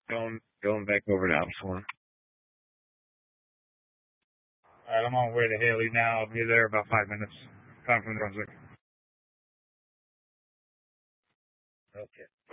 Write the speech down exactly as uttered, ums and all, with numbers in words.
Going going back over to Absalom. Alright, I'm on my way to Haley now. I'll be there about five minutes. Time for the Brunswick. Okay.